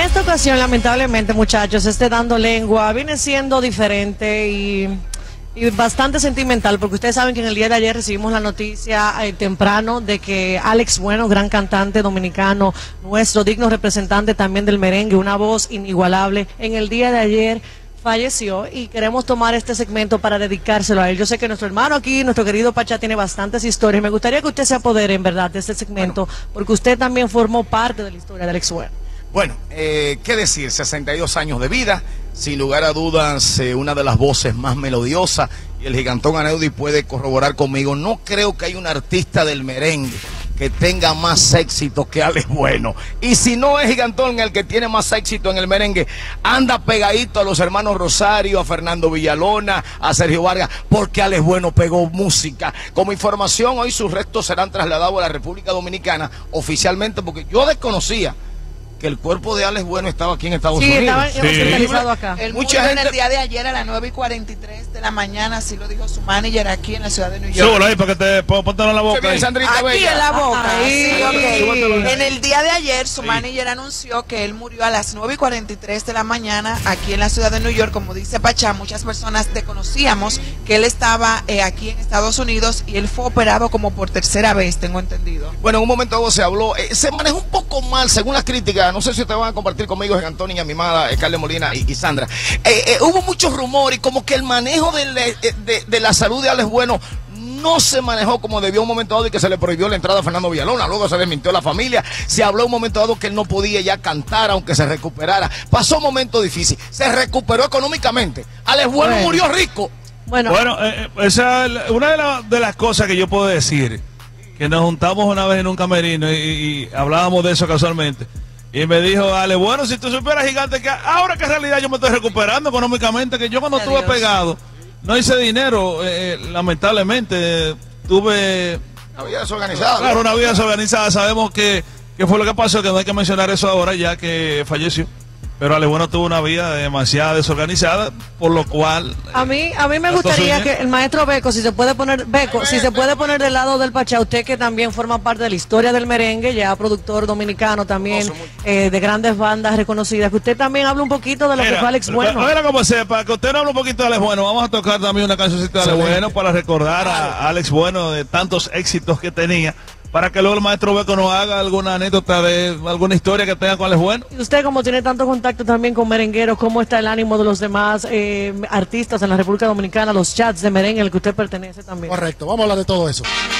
esta ocasión, lamentablemente, muchachos, Dando Lengua viene siendo diferente y bastante sentimental, porque ustedes saben que en el día de ayer recibimos la noticia temprano de que Alex Bueno, gran cantante dominicano, nuestro digno representante también del merengue, una voz inigualable, en el día de ayer falleció, y queremos tomar este segmento para dedicárselo a él. Yo sé que nuestro hermano aquí, nuestro querido Pachá, tiene bastantes historias. Me gustaría que usted se apodere en verdad de este segmento, porque usted también formó parte de la historia de Alex Bueno. Bueno, qué decir, 62 años de vida, sin lugar a dudas, una de las voces más melodiosas, y el gigantón Aneudi puede corroborar conmigo. No creo que haya un artista del merengue que tenga más éxito que Alex Bueno. Y si no es gigantón el que tiene más éxito en el merengue, anda pegadito a los hermanos Rosario, a Fernando Villalona, a Sergio Vargas, porque Alex Bueno pegó música. Como información, hoy sus restos serán trasladados a la República Dominicana oficialmente, porque yo desconocía que el cuerpo de Alex Bueno estaba aquí en Estados Unidos. Estaba hospitalizado acá. Él murió en el día de ayer a las 9:43 de la mañana, así lo dijo su manager aquí en la ciudad de New York. Súbelo ahí para que te póntelo en la boca. Aquí en la boca. Ahí. Sí, okay. Sí. En el día de ayer su manager anunció que él murió a las 9:43 de la mañana aquí en la ciudad de New York. Como dice Pachá, muchas personas desconocíamos que él estaba aquí en Estados Unidos, y él fue operado como por tercera vez, tengo entendido. Bueno, en un momento dado se habló, se manejó un poco mal según las críticas. No sé si ustedes van a compartir conmigo, Antonio, y a mi amada Carles Molina y Sandra. Hubo muchos rumores, como que el manejo de la salud de Alex Bueno no se manejó como debió un momento dado, y que se le prohibió la entrada a Fernando Villalona. Luego se desmintió la familia. Se habló un momento dado que él no podía ya cantar aunque se recuperara. Pasó un momento difícil. Se recuperó económicamente. Alex Bueno murió rico. Bueno, esa es una de las cosas que yo puedo decir, que nos juntamos una vez en un camerino y hablábamos de eso casualmente. Y me dijo, Alex, bueno, si tú supieras, gigante, que ahora que en realidad yo me estoy recuperando económicamente, que yo cuando estuve pegado no hice dinero, lamentablemente tuve una vida desorganizada. Claro, una vida desorganizada. Sabemos que fue lo que pasó, que no hay que mencionar eso ahora ya que falleció. Pero Alex Bueno tuvo una vida demasiado desorganizada, por lo cual... A mí me gustaría que el maestro Beco, si se puede poner del lado del Pachá, usted que también forma parte de la historia del merengue, ya productor dominicano también, de grandes bandas reconocidas, que usted también hable un poquito de lo que fue Alex Bueno. Mira cómo sepa, que usted no hable un poquito de Alex Bueno, vamos a tocar también una cancioncita de Alex Bueno para recordar a Alex Bueno de tantos éxitos que tenía, para que luego el maestro Beco nos haga alguna anécdota de alguna historia que tenga con Alex Bueno. Y usted, como tiene tanto contacto también con merengueros, ¿cómo está el ánimo de los demás artistas en la República Dominicana, los chats de merengue al que usted pertenece también? Correcto, vamos a hablar de todo eso.